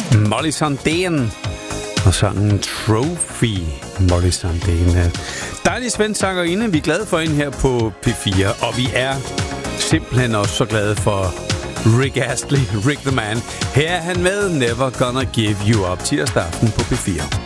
Molly Sandén og sangen Trophy. Molly Sandén. Dejlig svensk sangerinde. Vi er glade for hende her på P4. Og vi er simpelthen også så glade for Rick Astley, Rick the Man. Her er han med Never Gonna Give You Up, tirsdag aften på P4.